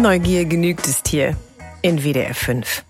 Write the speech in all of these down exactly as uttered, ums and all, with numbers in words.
Neugier genügt es hier in W D R fünf.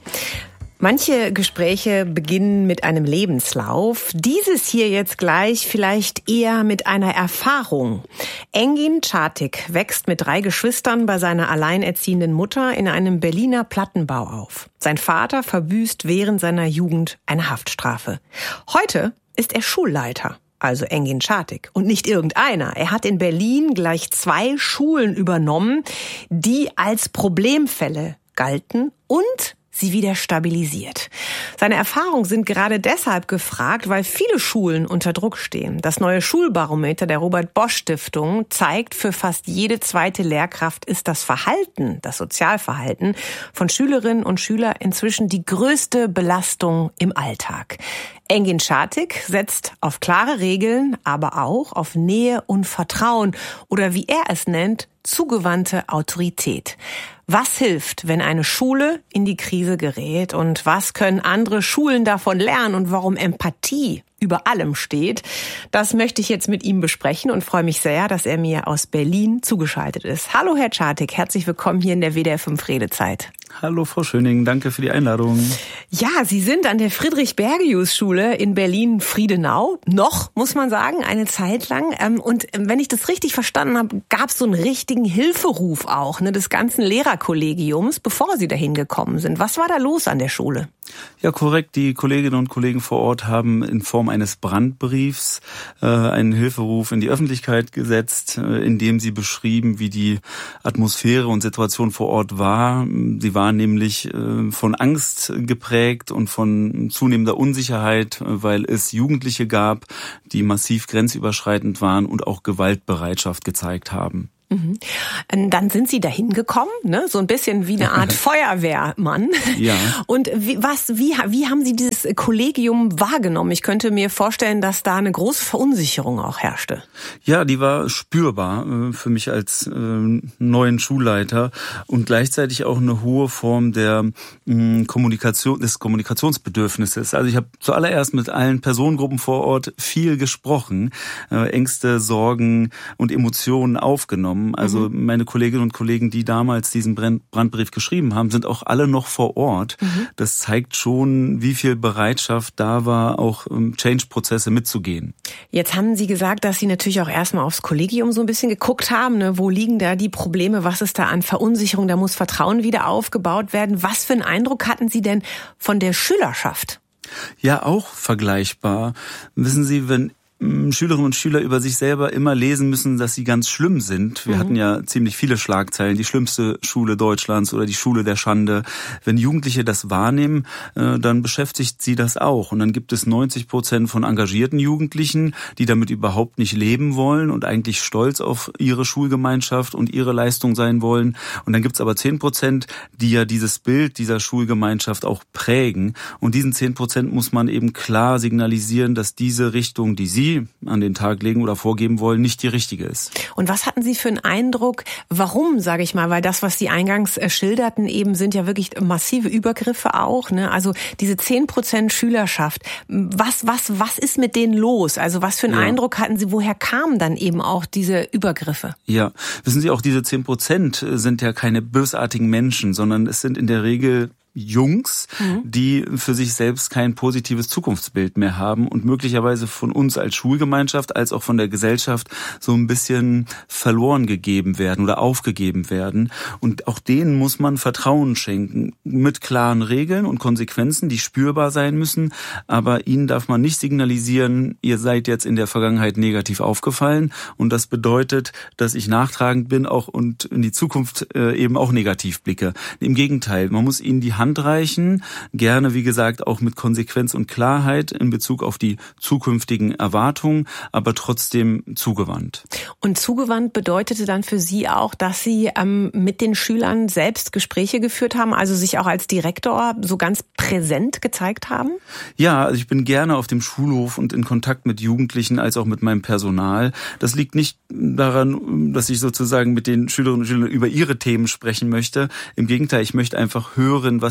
Manche Gespräche beginnen mit einem Lebenslauf. Dieses hier jetzt gleich vielleicht eher mit einer Erfahrung. Engin Çatik wächst mit drei Geschwistern bei seiner alleinerziehenden Mutter in einem Berliner Plattenbau auf. Sein Vater verbüßt während seiner Jugend eine Haftstrafe. Heute ist er Schulleiter. Also Engin Çatik. Und nicht irgendeiner. Er hat in Berlin gleich zwei Schulen übernommen, die als Problemfälle galten und sie wieder stabilisiert. Seine Erfahrungen sind gerade deshalb gefragt, weil viele Schulen unter Druck stehen. Das neue Schulbarometer der Robert-Bosch-Stiftung zeigt, für fast jede zweite Lehrkraft ist das Verhalten, das Sozialverhalten von Schülerinnen und Schülern inzwischen die größte Belastung im Alltag. Engin Çatik setzt auf klare Regeln, aber auch auf Nähe und Vertrauen oder wie er es nennt, zugewandte Autorität. Was hilft, wenn eine Schule in die Krise gerät und was können andere Schulen davon lernen und warum Empathie über allem steht? Das möchte ich jetzt mit ihm besprechen und freue mich sehr, dass er mir aus Berlin zugeschaltet ist. Hallo Herr Çatik, herzlich willkommen hier in der W D R fünf Redezeit. Hallo Frau Schöning, danke für die Einladung. Ja, Sie sind an der Friedrich-Bergius-Schule in Berlin-Friedenau. Noch, muss man sagen, eine Zeit lang. Und wenn ich das richtig verstanden habe, gab es so einen richtigen Hilferuf auch, ne, des ganzen Lehrerkollegiums, bevor Sie dahin gekommen sind. Was war da los an der Schule? Ja, korrekt. Die Kolleginnen und Kollegen vor Ort haben in Form eines Brandbriefs äh, einen Hilferuf in die Öffentlichkeit gesetzt, äh, in dem sie beschrieben, wie die Atmosphäre und Situation vor Ort war. Sie war nämlich äh, von Angst geprägt und von zunehmender Unsicherheit, äh, weil es Jugendliche gab, die massiv grenzüberschreitend waren und auch Gewaltbereitschaft gezeigt haben. Mhm. Dann sind Sie dahin gekommen, ne? So ein bisschen wie eine Art Feuerwehrmann. Ja. Und wie, was, wie, wie haben Sie dieses Kollegium wahrgenommen? Ich könnte mir vorstellen, dass da eine große Verunsicherung auch herrschte. Ja, die war spürbar äh, für mich als äh, neuen Schulleiter und gleichzeitig auch eine hohe Form der mh, Kommunikation, des Kommunikationsbedürfnisses. Also ich habe zuallererst mit allen Personengruppen vor Ort viel gesprochen, äh, Ängste, Sorgen und Emotionen aufgenommen. Also meine Kolleginnen und Kollegen, die damals diesen Brandbrief geschrieben haben, sind auch alle noch vor Ort. Mhm. Das zeigt schon, wie viel Bereitschaft da war, auch Change-Prozesse mitzugehen. Jetzt haben Sie gesagt, dass Sie natürlich auch erstmal aufs Kollegium so ein bisschen geguckt haben. Ne? Wo liegen da die Probleme? Was ist da an Verunsicherung? Da muss Vertrauen wieder aufgebaut werden. Was für einen Eindruck hatten Sie denn von der Schülerschaft? Ja, auch vergleichbar. Wissen Sie, wenn Schülerinnen und Schüler über sich selber immer lesen müssen, dass sie ganz schlimm sind. Wir mhm. hatten ja ziemlich viele Schlagzeilen, die schlimmste Schule Deutschlands oder die Schule der Schande. Wenn Jugendliche das wahrnehmen, dann beschäftigt sie das auch. Und dann gibt es neunzig Prozent von engagierten Jugendlichen, die damit überhaupt nicht leben wollen und eigentlich stolz auf ihre Schulgemeinschaft und ihre Leistung sein wollen. Und dann gibt es aber zehn Prozent, die ja dieses Bild dieser Schulgemeinschaft auch prägen. Und diesen zehn Prozent muss man eben klar signalisieren, dass diese Richtung, die sie an den Tag legen oder vorgeben wollen, nicht die richtige ist. Und was hatten Sie für einen Eindruck? Warum, sage ich mal? Weil das, was Sie eingangs schilderten, eben sind ja wirklich massive Übergriffe auch. Ne? Also diese zehn Prozent Schülerschaft. Was, was, was ist mit denen los? Also was für einen ja. Eindruck hatten Sie? Woher kamen dann eben auch diese Übergriffe? Ja, wissen Sie, auch diese zehn Prozent sind ja keine bösartigen Menschen, sondern es sind in der Regel Jungs, mhm. die für sich selbst kein positives Zukunftsbild mehr haben und möglicherweise von uns als Schulgemeinschaft als auch von der Gesellschaft so ein bisschen verloren gegeben werden oder aufgegeben werden. Und auch denen muss man Vertrauen schenken mit klaren Regeln und Konsequenzen, die spürbar sein müssen. Aber ihnen darf man nicht signalisieren, ihr seid jetzt in der Vergangenheit negativ aufgefallen und das bedeutet, dass ich nachtragend bin auch und in die Zukunft äh, eben auch negativ blicke. Im Gegenteil, man muss ihnen die Hand reichen, gerne, wie gesagt, auch mit Konsequenz und Klarheit in Bezug auf die zukünftigen Erwartungen, aber trotzdem zugewandt. Und zugewandt bedeutete dann für Sie auch, dass Sie ähm, mit den Schülern selbst Gespräche geführt haben, also sich auch als Direktor so ganz präsent gezeigt haben? Ja, also ich bin gerne auf dem Schulhof und in Kontakt mit Jugendlichen als auch mit meinem Personal. Das liegt nicht daran, dass ich sozusagen mit den Schülerinnen und Schülern über ihre Themen sprechen möchte. Im Gegenteil, ich möchte einfach hören, was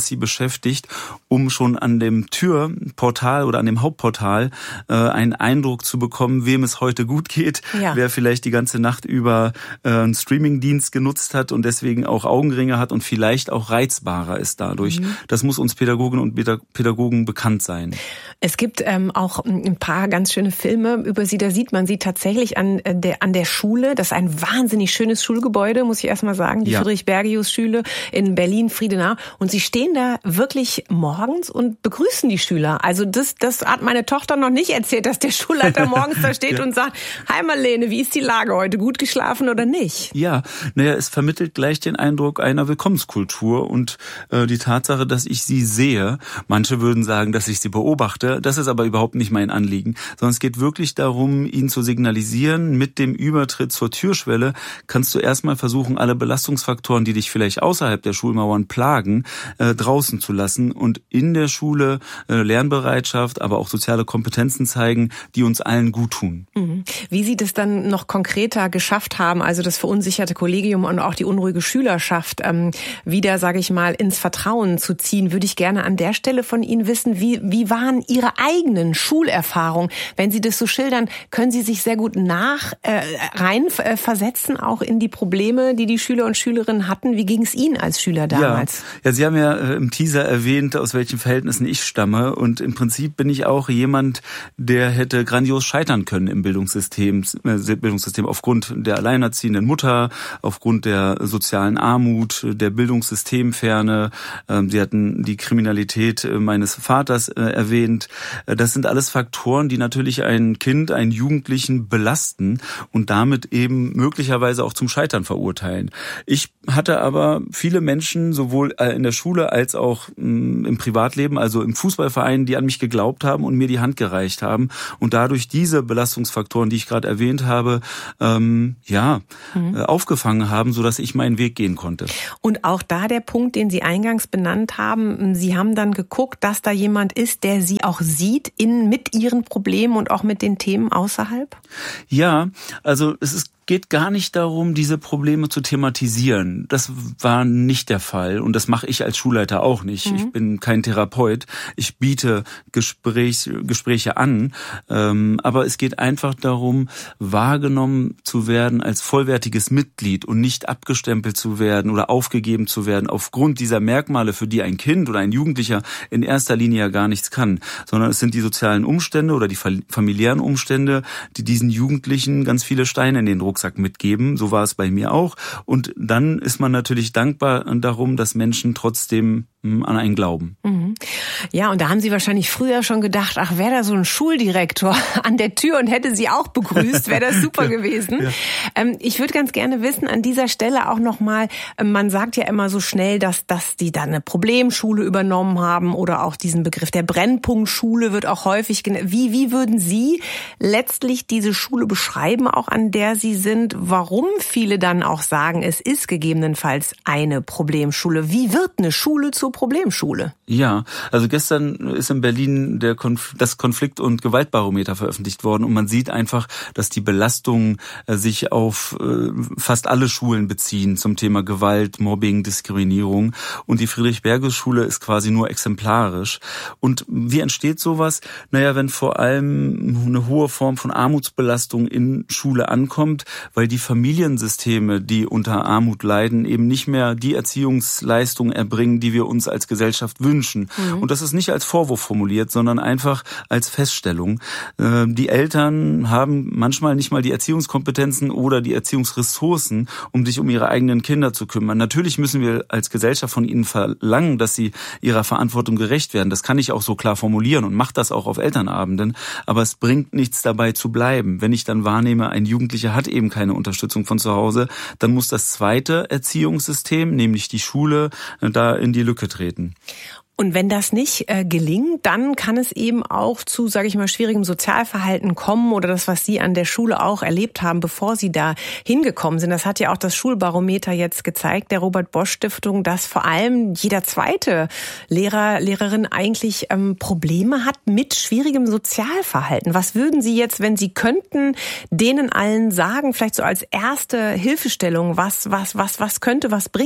was sie beschäftigt, um schon an dem Türportal oder an dem Hauptportal äh, einen Eindruck zu bekommen, wem es heute gut geht, ja. wer vielleicht die ganze Nacht über äh, einen Streamingdienst genutzt hat und deswegen auch Augenringe hat und vielleicht auch reizbarer ist dadurch. Mhm. Das muss uns Pädagoginnen und Pädagogen bekannt sein. Es gibt ähm, auch ein paar ganz schöne Filme über sie. Da sieht man sie tatsächlich an der an der Schule. Das ist ein wahnsinnig schönes Schulgebäude, muss ich erst mal sagen. Die ja. Friedrich-Bergius-Schule in Berlin-Friedenau. Und sie stehen da wirklich morgens und begrüßen die Schüler. Also das, das hat meine Tochter noch nicht erzählt, dass der Schulleiter morgens da steht ja. und sagt, hi Marlene, wie ist die Lage heute? Gut geschlafen oder nicht? Ja, naja, es vermittelt gleich den Eindruck einer Willkommenskultur und äh, die Tatsache, dass ich sie sehe. Manche würden sagen, dass ich sie beobachte. Das ist aber überhaupt nicht mein Anliegen, sondern es geht wirklich darum, ihnen zu signalisieren, mit dem Übertritt zur Türschwelle kannst du erstmal versuchen, alle Belastungsfaktoren, die dich vielleicht außerhalb der Schulmauern plagen, äh, draußen zu lassen und in der Schule äh, Lernbereitschaft, aber auch soziale Kompetenzen zeigen, die uns allen gut tun. Mhm. Wie Sie das dann noch konkreter geschafft haben, also das verunsicherte Kollegium und auch die unruhige Schülerschaft ähm, wieder, sage ich mal, ins Vertrauen zu ziehen, würde ich gerne an der Stelle von Ihnen wissen, wie, wie waren Ihre eigenen Schulerfahrungen? Wenn Sie das so schildern, können Sie sich sehr gut nach äh, rein äh, versetzen, auch in die Probleme, die die Schüler und Schülerinnen hatten. Wie ging es Ihnen als Schüler damals? Ja, ja Sie haben ja äh, im Teaser erwähnt, aus welchen Verhältnissen ich stamme. Und im Prinzip bin ich auch jemand, der hätte grandios scheitern können im Bildungssystem, äh, Bildungssystem aufgrund der alleinerziehenden Mutter, aufgrund der sozialen Armut, der Bildungssystemferne. Ähm, Sie hatten die Kriminalität äh, meines Vaters äh, erwähnt. Äh, das sind alles Faktoren, die natürlich ein Kind, einen Jugendlichen belasten und damit eben möglicherweise auch zum Scheitern verurteilen. Ich hatte aber viele Menschen, sowohl in der Schule als auch im Privatleben, also im Fußballverein, die an mich geglaubt haben und mir die Hand gereicht haben und dadurch diese Belastungsfaktoren, die ich gerade erwähnt habe, ähm, ja, mhm. aufgefangen haben, sodass ich meinen Weg gehen konnte. Und auch da der Punkt, den Sie eingangs benannt haben, Sie haben dann geguckt, dass da jemand ist, der Sie auch sieht in mit Ihren Problemen und auch mit den Themen außerhalb? Ja, also es ist geht gar nicht darum, diese Probleme zu thematisieren. Das war nicht der Fall und das mache ich als Schulleiter auch nicht. Mhm. Ich bin kein Therapeut. Ich biete Gespräch, Gespräche an, ähm, aber es geht einfach darum, wahrgenommen zu werden als vollwertiges Mitglied und nicht abgestempelt zu werden oder aufgegeben zu werden aufgrund dieser Merkmale, für die ein Kind oder ein Jugendlicher in erster Linie ja gar nichts kann, sondern es sind die sozialen Umstände oder die familiären Umstände, die diesen Jugendlichen ganz viele Steine in den Rucksack mitgeben. So war es bei mir auch. Und dann ist man natürlich dankbar darum, dass Menschen trotzdem an einen glauben. Mhm. Ja, und da haben Sie wahrscheinlich früher schon gedacht, ach, wäre da so ein Schuldirektor an der Tür und hätte Sie auch begrüßt, wäre das super gewesen. Ja. Ähm, ich würde ganz gerne wissen, an dieser Stelle auch nochmal, man sagt ja immer so schnell, dass, dass die dann eine Problemschule übernommen haben oder auch diesen Begriff der Brennpunktschule wird auch häufig genannt. Wie, wie würden Sie letztlich diese Schule beschreiben, auch an der Sie sind, warum viele dann auch sagen, es ist gegebenenfalls eine Problemschule? Wie wird eine Schule zur Problemschule? Ja, also gestern ist in Berlin der Konf- das Konflikt- und Gewaltbarometer veröffentlicht worden und man sieht einfach, dass die Belastungen äh, sich auf äh, fast alle Schulen beziehen zum Thema Gewalt, Mobbing, Diskriminierung und die Friedrich-Bergius-Schule ist quasi nur exemplarisch. Und wie entsteht sowas? Naja, wenn vor allem eine hohe Form von Armutsbelastung in Schule ankommt, weil die Familiensysteme, die unter Armut leiden, eben nicht mehr die Erziehungsleistung erbringen, die wir uns als Gesellschaft wünschen. Mhm. Und das ist nicht als Vorwurf formuliert, sondern einfach als Feststellung. Die Eltern haben manchmal nicht mal die Erziehungskompetenzen oder die Erziehungsressourcen, um sich um ihre eigenen Kinder zu kümmern. Natürlich müssen wir als Gesellschaft von ihnen verlangen, dass sie ihrer Verantwortung gerecht werden. Das kann ich auch so klar formulieren und mache das auch auf Elternabenden. Aber es bringt nichts dabei zu bleiben. Wenn ich dann wahrnehme, ein Jugendlicher hat eben keine Unterstützung von zu Hause, dann muss das zweite Erziehungssystem, nämlich die Schule, da in die Lücke treten. Und wenn das nicht äh, gelingt, dann kann es eben auch zu, sage ich mal, schwierigem Sozialverhalten kommen oder das, was Sie an der Schule auch erlebt haben, bevor Sie da hingekommen sind. Das hat ja auch das Schulbarometer jetzt gezeigt, der Robert-Bosch-Stiftung, dass vor allem jeder zweite Lehrer, Lehrerin eigentlich ähm, Probleme hat mit schwierigem Sozialverhalten. Was würden Sie jetzt, wenn Sie könnten, denen allen sagen, vielleicht so als erste Hilfestellung, was, was, was, was könnte was bringen?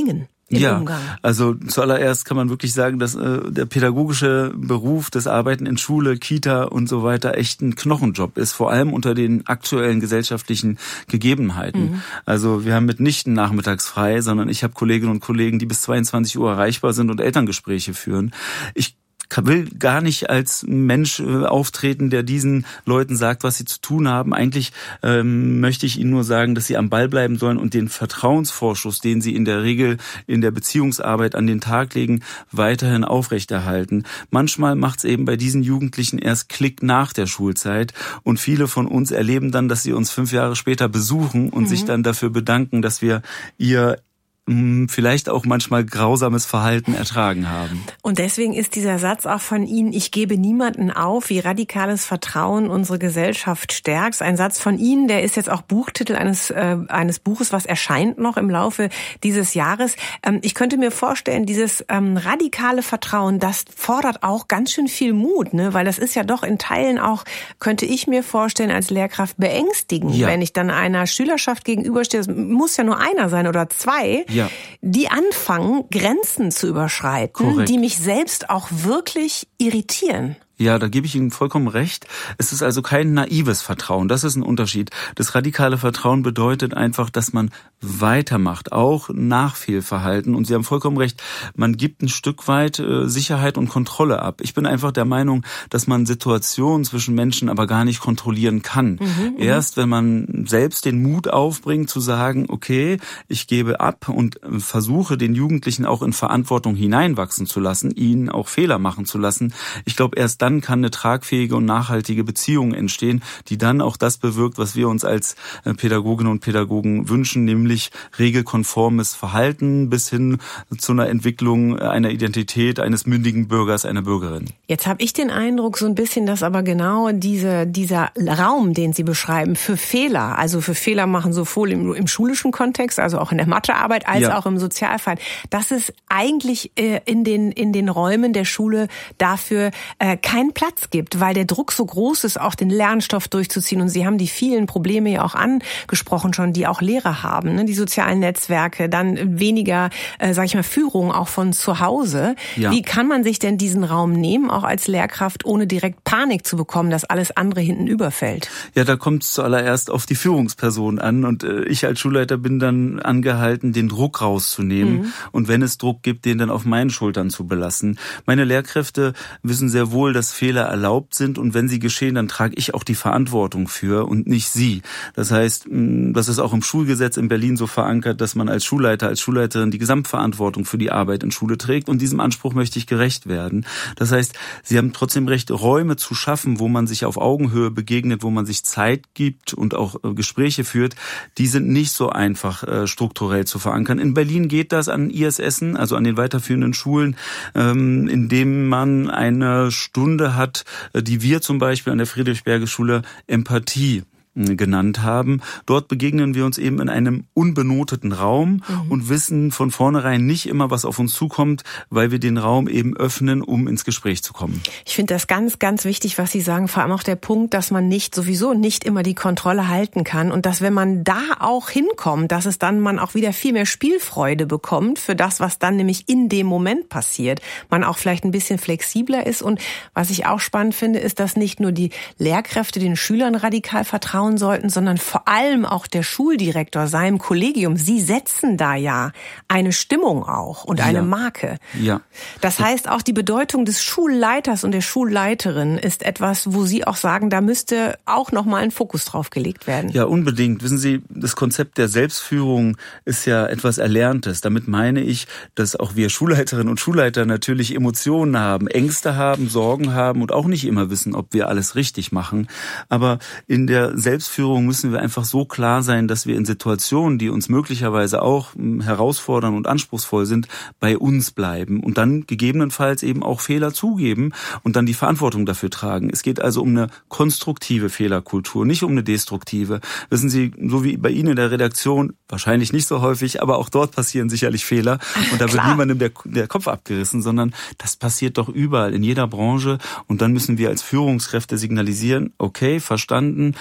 im ja, Umgang? Also zuallererst kann man wirklich sagen, dass äh, der pädagogische Beruf, das Arbeiten in Schule, Kita und so weiter echt ein Knochenjob ist, vor allem unter den aktuellen gesellschaftlichen Gegebenheiten. Mhm. Also wir haben mitnichten nachmittags frei, sondern ich habe Kolleginnen und Kollegen, die bis zweiundzwanzig Uhr erreichbar sind und Elterngespräche führen. Ich will gar nicht als Mensch auftreten, der diesen Leuten sagt, was sie zu tun haben. Eigentlich ähm, möchte ich ihnen nur sagen, dass sie am Ball bleiben sollen und den Vertrauensvorschuss, den sie in der Regel in der Beziehungsarbeit an den Tag legen, weiterhin aufrechterhalten. Manchmal macht es eben bei diesen Jugendlichen erst Klick nach der Schulzeit und viele von uns erleben dann, dass sie uns fünf Jahre später besuchen und mhm. sich dann dafür bedanken, dass wir ihr vielleicht auch manchmal grausames Verhalten ertragen haben. Und deswegen ist dieser Satz auch von Ihnen, ich gebe niemanden auf, wie radikales Vertrauen unsere Gesellschaft stärkt. Ein Satz von Ihnen, der ist jetzt auch Buchtitel eines äh, eines Buches, was erscheint noch im Laufe dieses Jahres. Ähm, ich könnte mir vorstellen, dieses ähm, radikale Vertrauen, das fordert auch ganz schön viel Mut, ne? Weil das ist ja doch in Teilen auch, könnte ich mir vorstellen, als Lehrkraft beängstigend, ja. wenn ich dann einer Schülerschaft gegenüberstehe. Es muss ja nur einer sein oder zwei. Ja. Die anfangen, Grenzen zu überschreiten, Korrekt. Die mich selbst auch wirklich irritieren. Ja, da gebe ich Ihnen vollkommen recht. Es ist also kein naives Vertrauen. Das ist ein Unterschied. Das radikale Vertrauen bedeutet einfach, dass man weitermacht, auch nach Fehlverhalten. Und Sie haben vollkommen recht, man gibt ein Stück weit äh, Sicherheit und Kontrolle ab. Ich bin einfach der Meinung, dass man Situationen zwischen Menschen aber gar nicht kontrollieren kann. Mhm, Erst wenn man selbst den Mut aufbringt, zu sagen, okay, ich gebe ab und versuche, den Jugendlichen auch in Verantwortung hineinwachsen zu lassen, ihnen auch Fehler machen zu lassen. Ich glaube, erst dann kann eine tragfähige und nachhaltige Beziehung entstehen, die dann auch das bewirkt, was wir uns als Pädagoginnen und Pädagogen wünschen, nämlich regelkonformes Verhalten bis hin zu einer Entwicklung einer Identität eines mündigen Bürgers, einer Bürgerin. Jetzt habe ich den Eindruck so ein bisschen, dass aber genau diese, dieser Raum, den Sie beschreiben, für Fehler, also für Fehler machen sowohl im, im schulischen Kontext, also auch in der Mathearbeit, als ja. auch im Sozialfall, dass es eigentlich äh, in den in den Räumen der Schule dafür äh, keinen Platz gibt, weil der Druck so groß ist, auch den Lernstoff durchzuziehen. Und Sie haben die vielen Probleme ja auch angesprochen schon, die auch Lehrer haben, ne? Die sozialen Netzwerke, dann weniger, äh, sag ich mal, Führung auch von zu Hause. Ja. Wie kann man sich denn diesen Raum nehmen, auch als Lehrkraft, ohne direkt Panik zu bekommen, dass alles andere hinten überfällt? Ja, da kommt es zuallererst auf die Führungsperson an. Und äh, ich als Schulleiter bin dann angehalten, den Druck rauszunehmen. Mhm. Und wenn es Druck gibt, den dann auf meinen Schultern zu belassen. Meine Lehrkräfte wissen sehr wohl, dass Fehler erlaubt sind und wenn sie geschehen, dann trage ich auch die Verantwortung für und nicht sie. Das heißt, das ist auch im Schulgesetz in Berlin so verankert, dass man als Schulleiter, als Schulleiterin die Gesamtverantwortung für die Arbeit in Schule trägt und diesem Anspruch möchte ich gerecht werden. Das heißt, Sie haben trotzdem recht, Räume zu schaffen, wo man sich auf Augenhöhe begegnet, wo man sich Zeit gibt und auch Gespräche führt, die sind nicht so einfach äh, strukturell zu verankern. In Berlin geht das an I S Essen, also an den weiterführenden Schulen, ähm, indem man eine Stunde hat, die wir zum Beispiel an der Friedrich-Berge-Schule Empathie genannt haben. Dort begegnen wir uns eben in einem unbenoteten Raum mhm. und wissen von vornherein nicht immer, was auf uns zukommt, weil wir den Raum eben öffnen, um ins Gespräch zu kommen. Ich finde das ganz, ganz wichtig, was Sie sagen, vor allem auch der Punkt, dass man nicht sowieso nicht immer die Kontrolle halten kann und dass, wenn man da auch hinkommt, dass es dann man auch wieder viel mehr Spielfreude bekommt für das, was dann nämlich in dem Moment passiert. Man auch vielleicht ein bisschen flexibler ist und was ich auch spannend finde, ist, dass nicht nur die Lehrkräfte den Schülern radikal vertrauen sollten, sondern vor allem auch der Schuldirektor, seinem Kollegium. Sie setzen da ja eine Stimmung auch und eine ja. Marke. Ja. Das heißt, auch die Bedeutung des Schulleiters und der Schulleiterin ist etwas, wo Sie auch sagen, da müsste auch nochmal ein Fokus drauf gelegt werden. Ja, unbedingt. Wissen Sie, das Konzept der Selbstführung ist ja etwas Erlerntes. Damit meine ich, dass auch wir Schulleiterinnen und Schulleiter natürlich Emotionen haben, Ängste haben, Sorgen haben und auch nicht immer wissen, ob wir alles richtig machen. Aber in der Selbstführung Selbstführung müssen wir einfach so klar sein, dass wir in Situationen, die uns möglicherweise auch herausfordern und anspruchsvoll sind, bei uns bleiben und dann gegebenenfalls eben auch Fehler zugeben und dann die Verantwortung dafür tragen. Es geht also um eine konstruktive Fehlerkultur, nicht um eine destruktive. Wissen Sie, so wie bei Ihnen in der Redaktion, wahrscheinlich nicht so häufig, aber auch dort passieren sicherlich Fehler und da wird niemandem der, der Kopf abgerissen, sondern das passiert doch überall, in jeder Branche und dann müssen wir als Führungskräfte signalisieren, okay, verstanden, ähm,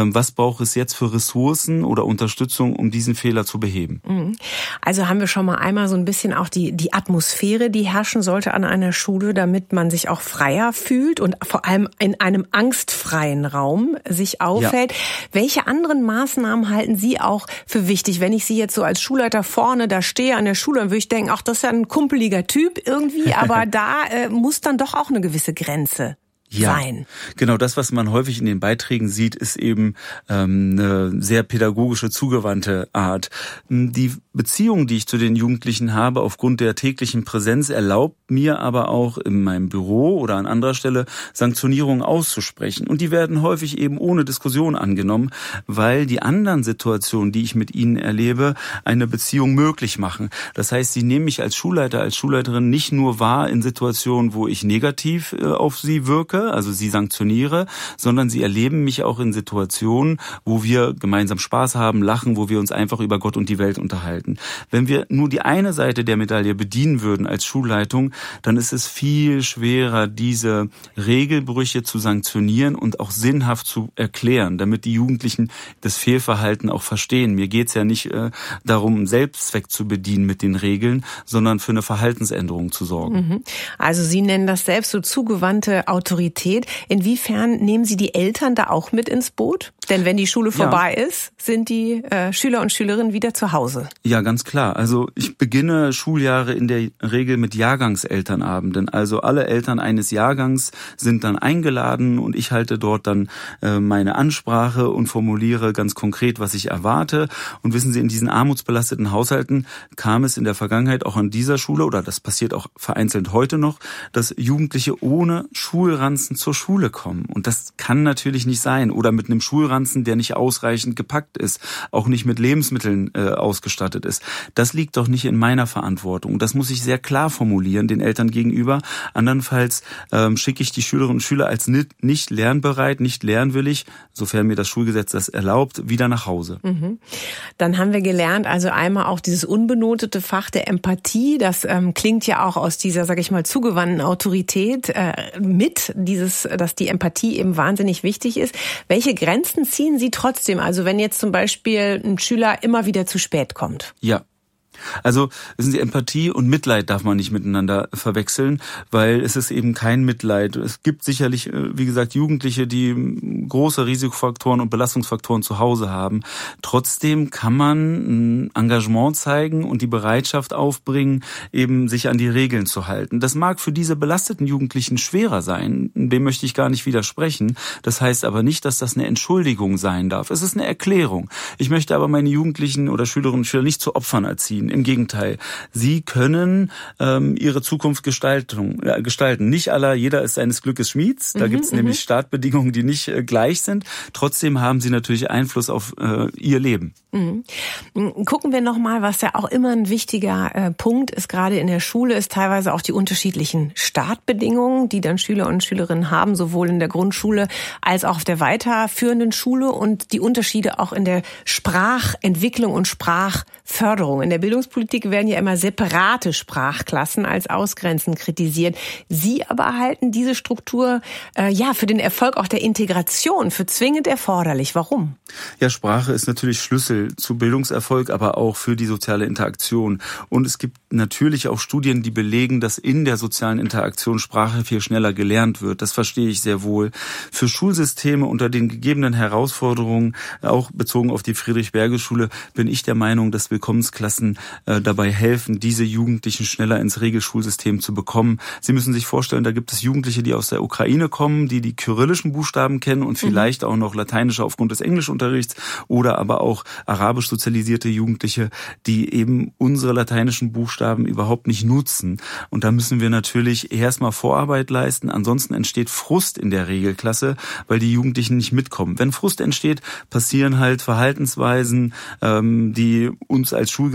was braucht es jetzt für Ressourcen oder Unterstützung, um diesen Fehler zu beheben. Also haben wir schon mal einmal so ein bisschen auch die, die Atmosphäre, die herrschen sollte an einer Schule, damit man sich auch freier fühlt und vor allem in einem angstfreien Raum sich aufhält. Ja. Welche anderen Maßnahmen halten Sie auch für wichtig? Wenn ich Sie jetzt so als Schulleiter vorne da stehe an der Schule, dann würde ich denken, ach, das ist ja ein kumpeliger Typ irgendwie, aber da äh, muss dann doch auch eine gewisse Grenze Ja, sein. Genau, das, was man häufig in den Beiträgen sieht, ist eben ähm, eine sehr pädagogische, zugewandte Art. Die Beziehung, die ich zu den Jugendlichen habe, aufgrund der täglichen Präsenz, erlaubt mir aber auch in meinem Büro oder an anderer Stelle Sanktionierungen auszusprechen. Und die werden häufig eben ohne Diskussion angenommen, weil die anderen Situationen, die ich mit ihnen erlebe, eine Beziehung möglich machen. Das heißt, sie nehmen mich als Schulleiter, als Schulleiterin nicht nur wahr in Situationen, wo ich negativ äh, auf sie wirke, also sie sanktioniere, sondern sie erleben mich auch in Situationen, wo wir gemeinsam Spaß haben, lachen, wo wir uns einfach über Gott und die Welt unterhalten. Wenn wir nur die eine Seite der Medaille bedienen würden als Schulleitung, dann ist es viel schwerer, diese Regelbrüche zu sanktionieren und auch sinnhaft zu erklären, damit die Jugendlichen das Fehlverhalten auch verstehen. Mir geht es ja nicht äh, darum, einen Selbstzweck zu bedienen mit den Regeln, sondern für eine Verhaltensänderung zu sorgen. Also Sie nennen das selbst so zugewandte Autorität. Inwiefern nehmen Sie die Eltern da auch mit ins Boot? Denn wenn die Schule vorbei ja. ist, sind die äh, Schüler und Schülerinnen wieder zu Hause. Ja, ganz klar. Also ich beginne Schuljahre in der Regel mit Jahrgangselternabenden. Also alle Eltern eines Jahrgangs sind dann eingeladen und ich halte dort dann äh, meine Ansprache und formuliere ganz konkret, was ich erwarte. Und wissen Sie, in diesen armutsbelasteten Haushalten kam es in der Vergangenheit auch an dieser Schule, oder das passiert auch vereinzelt heute noch, dass Jugendliche ohne Schulranzen zur Schule kommen. Und das kann natürlich nicht sein. Oder mit einem Schulranzen, der nicht ausreichend gepackt ist, auch nicht mit Lebensmitteln äh, ausgestattet ist. Das liegt doch nicht in meiner Verantwortung. Das muss ich sehr klar formulieren den Eltern gegenüber. Andernfalls ähm, schicke ich die Schülerinnen und Schüler als nicht, nicht lernbereit, nicht lernwillig, sofern mir das Schulgesetz das erlaubt, wieder nach Hause. Mhm. Dann haben wir gelernt, also einmal auch dieses unbenotete Fach der Empathie. Das ähm, klingt ja auch aus dieser, sag ich mal, zugewandten Autorität äh, mit, dieses, dass die Empathie eben wahnsinnig wichtig ist. Welche Grenzen ziehen Sie trotzdem? Also wenn jetzt zum Beispiel ein Schüler immer wieder zu spät kommt. Ja. Also wissen Sie, Empathie und Mitleid darf man nicht miteinander verwechseln, weil es ist eben kein Mitleid. Es gibt sicherlich, wie gesagt, Jugendliche, die große Risikofaktoren und Belastungsfaktoren zu Hause haben. Trotzdem kann man ein Engagement zeigen und die Bereitschaft aufbringen, eben sich an die Regeln zu halten. Das mag für diese belasteten Jugendlichen schwerer sein, dem möchte ich gar nicht widersprechen. Das heißt aber nicht, dass das eine Entschuldigung sein darf. Es ist eine Erklärung. Ich möchte aber meine Jugendlichen oder Schülerinnen und Schüler nicht zu Opfern erziehen. Im Gegenteil, sie können ähm, ihre Zukunft gestalten. Äh, gestalten. Nicht aller, jeder ist seines Glückes Schmieds. Da mhm, gibt es nämlich Startbedingungen, die nicht äh, gleich sind. Trotzdem haben sie natürlich Einfluss auf äh, ihr Leben. Mhm. Gucken wir nochmal, was ja auch immer ein wichtiger äh, Punkt ist, gerade in der Schule, ist teilweise auch die unterschiedlichen Startbedingungen, die dann Schüler und Schülerinnen haben, sowohl in der Grundschule als auch auf der weiterführenden Schule und die Unterschiede auch in der Sprachentwicklung und Sprachförderung. In der Bildungspolitik werden ja immer separate Sprachklassen als ausgrenzend kritisiert. Sie aber halten diese Struktur äh, ja für den Erfolg auch der Integration für zwingend erforderlich. Warum? Ja, Sprache ist natürlich Schlüssel zu Bildungserfolg, aber auch für die soziale Interaktion. Und es gibt natürlich auch Studien, die belegen, dass in der sozialen Interaktion Sprache viel schneller gelernt wird. Das verstehe ich sehr wohl. Für Schulsysteme unter den gegebenen Herausforderungen, auch bezogen auf die Friedrich-Berge-Schule, bin ich der Meinung, dass Willkommensklassen äh, dabei helfen, diese Jugendlichen schneller ins Regelschulsystem zu bekommen. Sie müssen sich vorstellen, da gibt es Jugendliche, die aus der Ukraine kommen, die die kyrillischen Buchstaben kennen und vielleicht mhm. auch noch lateinische aufgrund des Englischunterrichts oder aber auch arabisch sozialisierte Jugendliche, die eben unsere lateinischen Buchstaben überhaupt nicht nutzen. Und da müssen wir natürlich erstmal Vorarbeit leisten. Ansonsten entsteht Frust in der Regelklasse, weil die Jugendlichen nicht mitkommen. Wenn Frust entsteht, passieren halt Verhaltensweisen, ähm, die uns als Schulgemeinschaft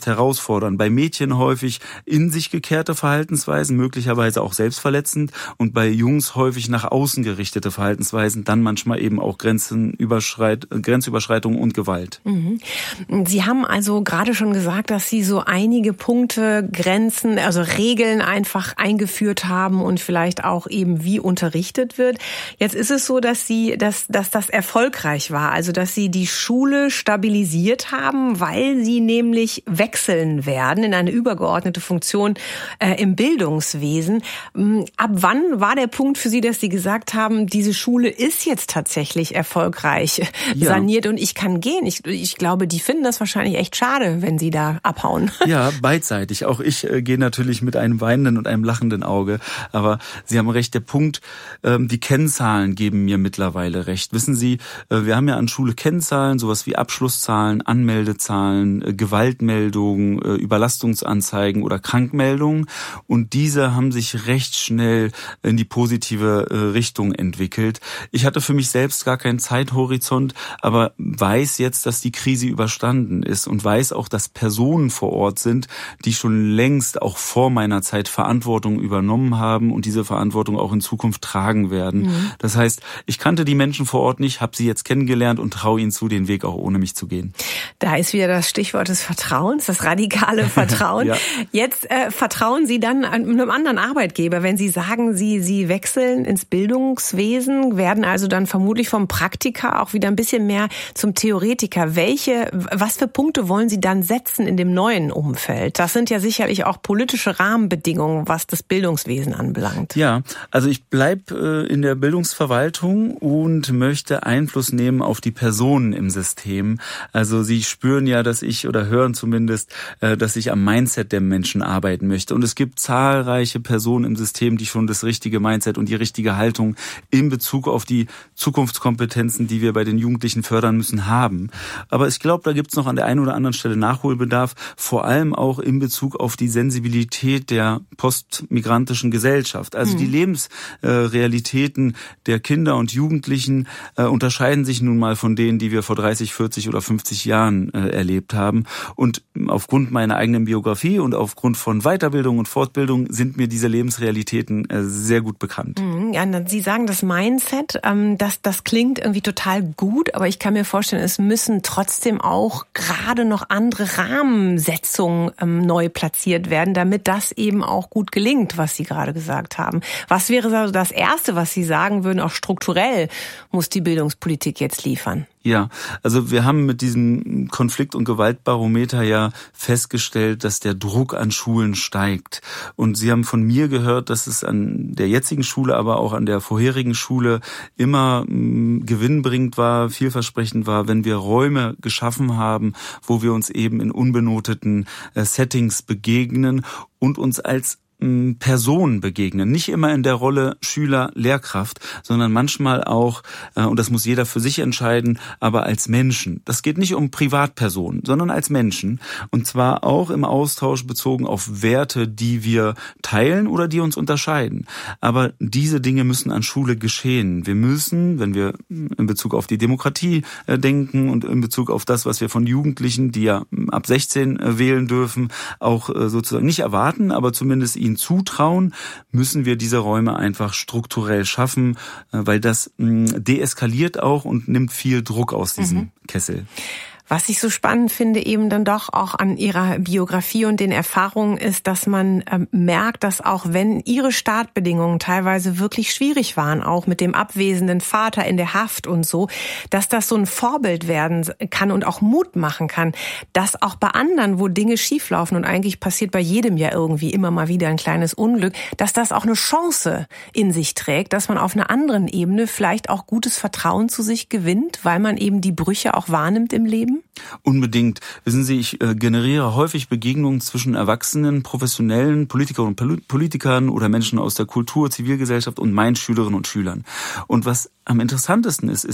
Gesellschaft herausfordern. Bei Mädchen häufig in sich gekehrte Verhaltensweisen, möglicherweise auch selbstverletzend, und bei Jungs häufig nach außen gerichtete Verhaltensweisen, dann manchmal eben auch Grenzenüberschreit, Grenzüberschreitung und Gewalt. Mhm. Sie haben also gerade schon gesagt, dass Sie so einige Punkte, Grenzen, also Regeln einfach eingeführt haben und vielleicht auch eben wie unterrichtet wird. Jetzt ist es so, dass Sie, dass, dass das erfolgreich war, also dass Sie die Schule stabilisiert haben, weil Sie nämlich wechseln werden in eine übergeordnete Funktion äh, im Bildungswesen. Ab wann war der Punkt für Sie, dass Sie gesagt haben, diese Schule ist jetzt tatsächlich erfolgreich ja. saniert und ich kann gehen? Ich, ich glaube, die finden das wahrscheinlich echt schade, wenn Sie da abhauen. Ja, beidseitig. Auch ich äh, gehe natürlich mit einem weinenden und einem lachenden Auge. Aber Sie haben recht, der Punkt, ähm, die Kennzahlen geben mir mittlerweile recht. Wissen Sie, äh, wir haben ja an Schule Kennzahlen, sowas wie Abschlusszahlen, Anmeldezahlen, äh, Gewaltmeldungen, äh, Überlastungsanzeigen oder Krankmeldungen. Und diese haben sich recht schnell in die positive äh, Richtung entwickelt. Ich hatte für mich selbst gar keinen Zeithorizont, aber weiß jetzt, dass die Krise überstanden ist und weiß auch, dass Personen vor Ort sind, die schon längst auch vor meiner Zeit Verantwortung übernommen haben und diese Verantwortung auch in Zukunft tragen werden. Mhm. Das heißt, ich kannte die Menschen vor Ort nicht, habe sie jetzt kennengelernt und traue ihnen zu, den Weg auch ohne mich zu gehen. Da ist wieder das Stichwort des Vertrauens, das radikale Vertrauen. Ja. Jetzt äh, vertrauen Sie dann einem anderen Arbeitgeber, wenn Sie sagen, Sie, Sie wechseln ins Bildungswesen, werden also dann vermutlich vom Praktiker auch wieder ein bisschen mehr zum Theoretiker. Welche, was für Punkte wollen Sie dann setzen in dem neuen Umfeld? Das sind ja sicherlich auch politische Rahmenbedingungen, was das Bildungswesen anbelangt. Ja, also ich bleib äh, in der Bildungsverwaltung und möchte Einfluss nehmen auf die Personen im System. Also Sie spüren ja, dass ich oder hören zumindest, äh, dass ich am Mindset der Menschen arbeiten möchte. Und es gibt zahlreiche Personen im System, die schon das richtige Mindset und die richtige Haltung in Bezug auf die Zukunftskompetenzen, die wir bei den Jugendlichen fördern müssen, haben. Aber ich glaube, da gibt es noch an der einen oder anderen Stelle Nachholbedarf, vor allem auch in Bezug auf die Sensibilität der postmigrantischen Gesellschaft. Also mhm. die Lebensrealitäten äh, der Kinder und Jugendlichen äh, unterscheiden sich nun mal von denen, die wir vor dreißig, vierzig oder fünfzig Jahren äh, erlebt haben. Und aufgrund meiner eigenen Biografie und aufgrund von Weiterbildung und Fortbildung sind mir diese Lebensrealitäten äh, sehr gut bekannt. Mhm. Ja, Sie sagen das Mindset, ähm, das, das klingt irgendwie total gut, aber ich kann mir vorstellen, es müssen trotzdem auch gerade noch andere Rahmensetzungen ähm, neu platziert werden, damit das eben auch gut gelingt, was Sie gerade gesagt haben. Was wäre also das Erste, was Sie sagen würden, auch strukturell muss die Bildungspolitik jetzt liefern? Ja, also wir haben mit diesem Konflikt- und Gewaltbarometer ja festgestellt, dass der Druck an Schulen steigt. Und Sie haben von mir gehört, dass es an der jetzigen Schule, aber auch an der vorherigen Schule immer mh, gewinnbringend war, vielversprechend war, wenn wir Räume geschaffen haben, wo wir uns eben in unbenoteten äh, Settings begegnen und uns als Personen begegnen. Nicht immer in der Rolle Schüler, Lehrkraft, sondern manchmal auch, und das muss jeder für sich entscheiden, aber als Menschen. Das geht nicht um Privatpersonen, sondern als Menschen. Und zwar auch im Austausch bezogen auf Werte, die wir teilen oder die uns unterscheiden. Aber diese Dinge müssen an Schule geschehen. Wir müssen, wenn wir in Bezug auf die Demokratie denken und in Bezug auf das, was wir von Jugendlichen, die ja ab sechzehn wählen dürfen, auch sozusagen nicht erwarten, aber zumindest ihnen zutrauen, müssen wir diese Räume einfach strukturell schaffen, weil das deeskaliert auch und nimmt viel Druck aus diesem mhm. Kessel. Was ich so spannend finde eben dann doch auch an Ihrer Biografie und den Erfahrungen ist, dass man ähm, merkt, dass auch wenn Ihre Startbedingungen teilweise wirklich schwierig waren, auch mit dem abwesenden Vater in der Haft und so, dass das so ein Vorbild werden kann und auch Mut machen kann, dass auch bei anderen, wo Dinge schieflaufen und eigentlich passiert bei jedem ja irgendwie immer mal wieder ein kleines Unglück, dass das auch eine Chance in sich trägt, dass man auf einer anderen Ebene vielleicht auch gutes Vertrauen zu sich gewinnt, weil man eben die Brüche auch wahrnimmt im Leben? Unbedingt. Wissen Sie, ich äh, generiere häufig Begegnungen zwischen erwachsenen, professionellen Politikern und Politikern oder Menschen aus der Kultur, Zivilgesellschaft und meinen Schülerinnen und Schülern. Und was am interessantesten ist, ist,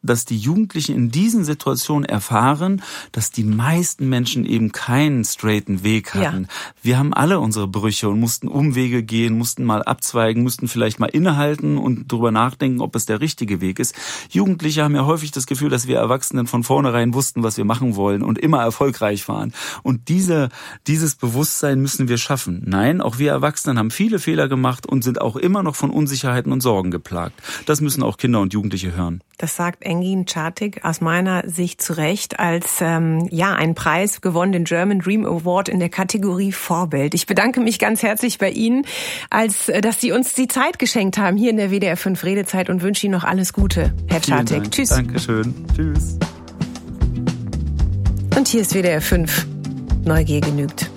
dass die Jugendlichen in diesen Situationen erfahren, dass die meisten Menschen eben keinen straighten Weg hatten. Ja. Wir haben alle unsere Brüche und mussten Umwege gehen, mussten mal abzweigen, mussten vielleicht mal innehalten und drüber nachdenken, ob es der richtige Weg ist. Jugendliche haben ja häufig das Gefühl, dass wir Erwachsenen von vornherein wussten, was wir machen wollen und immer erfolgreich waren. Und diese, dieses Bewusstsein müssen wir schaffen. Nein, auch wir Erwachsenen haben viele Fehler gemacht und sind auch immer noch von Unsicherheiten und Sorgen geplagt. Das müssen auch Kinder und Jugendliche hören. Das sagt Engin Çatik aus meiner Sicht zu Recht als ähm, ja einen Preis gewonnen, den German Dream Award in der Kategorie Vorbild. Ich bedanke mich ganz herzlich bei Ihnen, als dass Sie uns die Zeit geschenkt haben hier in der W D R fünf Redezeit und wünsche Ihnen noch alles Gute, Herr Çatik. Tschüss. Dankeschön. Tschüss. Und hier ist W D R fünf. Neugier genügt.